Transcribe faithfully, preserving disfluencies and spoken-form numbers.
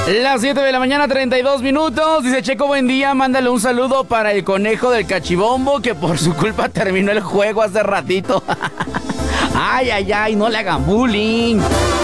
Las siete de la mañana, treinta y dos minutos. Dice Checo, buen día. Mándale un saludo para el conejo del cachibombo, que por su culpa terminó el juego hace ratito. Ay, ay, ay, no le hagan bullying.